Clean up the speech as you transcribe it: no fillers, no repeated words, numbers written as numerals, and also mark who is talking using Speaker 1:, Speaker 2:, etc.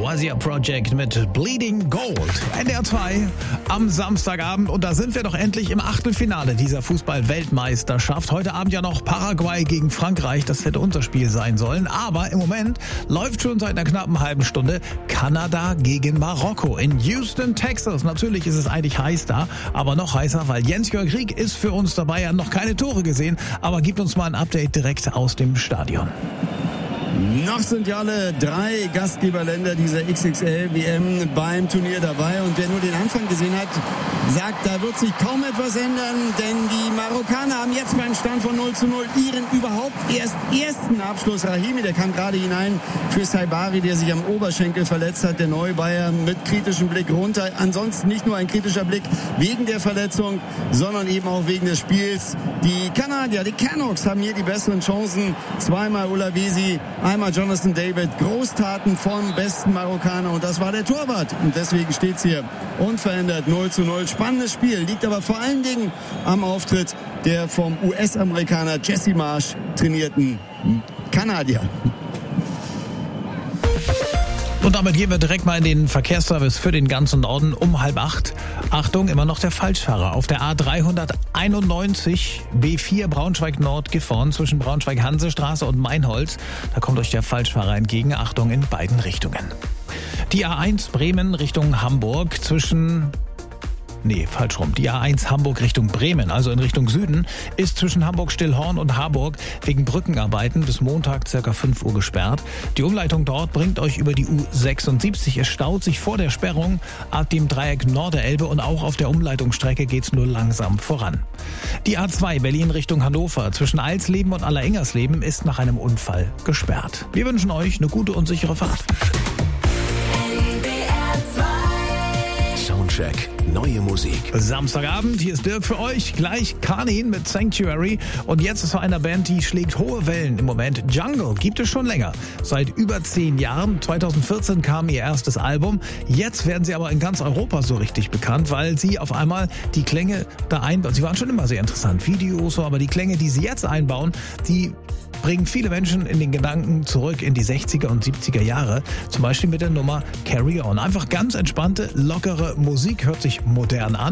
Speaker 1: Wazir Project mit Bleeding Gold. NDR 2 am Samstagabend und da sind wir doch endlich im Achtelfinale dieser Fußball-Weltmeisterschaft. Heute Abend ja noch Paraguay gegen Frankreich, das hätte unser Spiel sein sollen. Aber im Moment läuft schon seit einer knappen halben Stunde Kanada gegen Marokko in Houston, Texas. Natürlich ist es eigentlich heiß da, aber noch heißer, weil Jens-Jörg Rieck ist für uns dabei. Er hat noch keine Tore gesehen, aber gibt uns mal ein Update direkt aus dem Stadion.
Speaker 2: Noch sind ja alle 3 Gastgeberländer dieser XXL-WM beim Turnier dabei. Und wer nur den Anfang gesehen hat, sagt, da wird sich kaum etwas ändern. Denn die Marokkaner haben jetzt beim Stand von 0:0 ihren überhaupt ersten Abschluss. Rahimi, der kam gerade hinein für Saibari, der sich am Oberschenkel verletzt hat. Der Neubayer mit kritischem Blick runter. Ansonsten nicht nur ein kritischer Blick wegen der Verletzung, sondern eben auch wegen des Spiels. Die Kanadier, die Canucks, haben hier die besseren Chancen. Zweimal Olavesi, einmal Jonathan David, Großtaten vom besten Marokkaner und das war der Torwart. Und deswegen steht es hier unverändert 0:0. Spannendes Spiel, liegt aber vor allen Dingen am Auftritt der vom US-Amerikaner Jesse Marsch trainierten Kanadier.
Speaker 1: Und damit gehen wir direkt mal in den Verkehrsservice für den ganzen Norden um 7:30. Achtung, immer noch der Falschfahrer. Auf der A391 B4 Braunschweig-Nord-Gifhorn zwischen Braunschweig-Hansestraße und Meinholz. Da kommt euch der Falschfahrer entgegen. Achtung in beiden Richtungen. Die A1 Bremen Richtung Hamburg Die A1 Hamburg Richtung Bremen, also in Richtung Süden, ist zwischen Hamburg-Stillhorn und Harburg wegen Brückenarbeiten bis Montag ca. 5 Uhr gesperrt. Die Umleitung dort bringt euch über die U76. Es staut sich vor der Sperrung ab dem Dreieck Norderelbe und auch auf der Umleitungsstrecke geht's nur langsam voran. Die A2 Berlin Richtung Hannover zwischen Eilsleben und Allerengersleben ist nach einem Unfall gesperrt. Wir wünschen euch eine gute und sichere Fahrt.
Speaker 3: Soundcheck, neue Musik.
Speaker 1: Samstagabend, hier ist Dirk für euch. Gleich Kanin mit Sanctuary. Und jetzt ist von einer Band, die schlägt hohe Wellen im Moment. Jungle gibt es schon länger. Seit über 10 Jahren. 2014 kam ihr erstes Album. Jetzt werden sie aber in ganz Europa so richtig bekannt, weil sie auf einmal die Klänge da einbauen. Sie waren schon immer sehr interessant. Videos, aber die Klänge, die sie jetzt einbauen, die bringen viele Menschen in den Gedanken zurück in die 60er und 70er Jahre. Zum Beispiel mit der Nummer Carry On. Einfach ganz entspannte, lockere Musik, hört sich modern an.